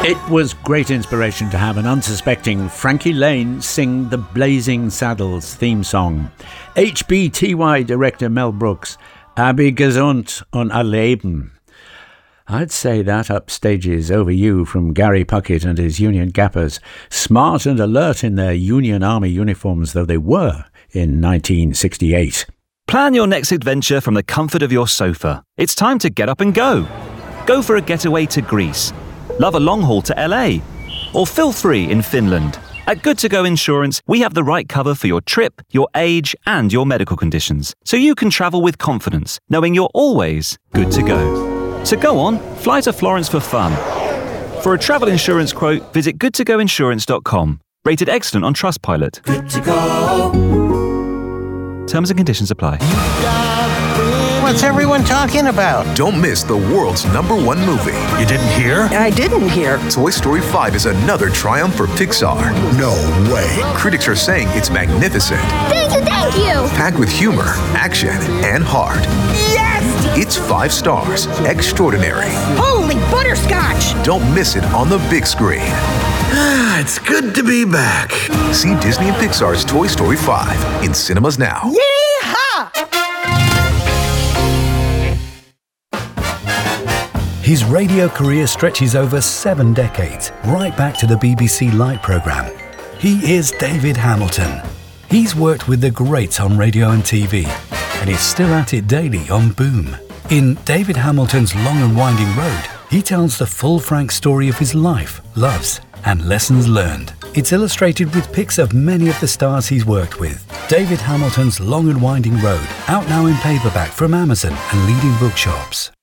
It was great inspiration to have an unsuspecting Frankie Lane sing the Blazing Saddles theme song. HBTY director Mel Brooks, Abi gesund und erleben. I'd say that upstages Over You from Gary Puckett and his Union Gappers, smart and alert in their Union Army uniforms though they were in 1968. Plan your next adventure from the comfort of your sofa. It's time to get up and go. Go for a getaway to Greece. Love a long haul to LA. Or feel free in Finland. At Good To Go Insurance, we have the right cover for your trip, your age, and your medical conditions, so you can travel with confidence, knowing you're always good to go. So go on, fly to Florence for fun. For a travel insurance quote, visit goodtogoinsurance.com. Rated excellent on Trustpilot. Good to go. Terms and conditions apply. What's everyone talking about? Don't miss the world's #1 movie. You didn't hear? I didn't hear. Toy Story 5 is another triumph for Pixar. No way. Critics are saying it's magnificent. Thank you! Packed with humor, action, and heart. Yes! It's 5 stars. Extraordinary. Holy butterscotch! Don't miss it on the big screen. It's good to be back. See Disney and Pixar's Toy Story 5 in cinemas now. Yeehaw! His radio career stretches over 7 decades, right back to the BBC Light programme. He is David Hamilton. He's worked with the greats on radio and TV, and is still at it daily on Boom. In David Hamilton's Long and Winding Road, he tells the full frank story of his life, loves, and lessons learned. It's illustrated with pics of many of the stars he's worked with. David Hamilton's Long and Winding Road, out now in paperback from Amazon and leading bookshops.